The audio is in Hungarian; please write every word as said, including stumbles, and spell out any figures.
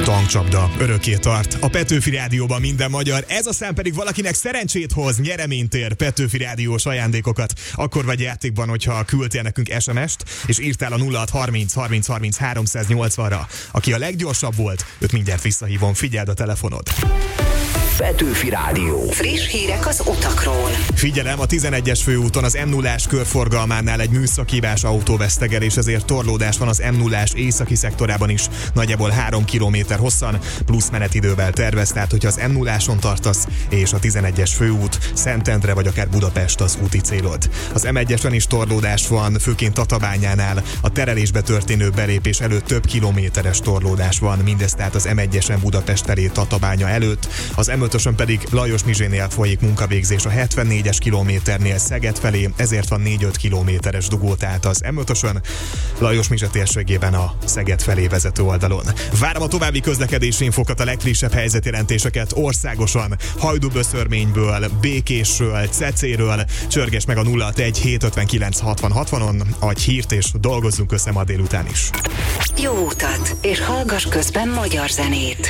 Tankcsapda örökké tart. A Petőfi Rádióban minden magyar, ez a szám pedig valakinek szerencsét hoz, nyereményt ér, Petőfi Rádiós ajándékokat. Akkor vagy játékban, hogyha küldtél nekünk es em est, és írtál a nulla hat harminc harminc harminc háromszáznyolcvanra. Aki a leggyorsabb volt, őt mindjárt visszahívom, figyeld a telefonod. Petőfi Rádió. Friss hírek az utakról. Figyelem, a tizenegyes főúton az em nullás körforgalmánál egy műszakhibás autó vesztegel, és ezért torlódás van az em nullás északi szektorában is, nagyjából három kilométer hosszan, plusz menetidővel tervez, tehát hogyha az em nulláson tartasz, és a tizenegyes főút, Szentendre vagy akár Budapest az úti célod. Az em egyesen is torlódás van, főként Tatabányánál, a terelésbe történő belépés előtt több kilométeres torlódás van, mindez tehát az em egyesen Budapest felé Tatabánya előtt, az em ötösön pedig Lajos Mizsénél folyik munkavégzés a hetvennégyes kilométernél Szeged felé, ezért van négy-öt kilométeres dugó, tehát az em ötösön Lajos Mizse térségében a Szeged felé vezető oldalon. Várom a további közlekedési infokat, a legfrissebb helyzetjelentéseket országosan, Hajdúböszörményből, Békésről, Cecéről, csörges meg a nulla hatvanegy hétszázötvenkilenc hatvan hatvanon, adj hírt és dolgozzunk össze ma délután is. Jó utat, és hallgass közben magyar zenét.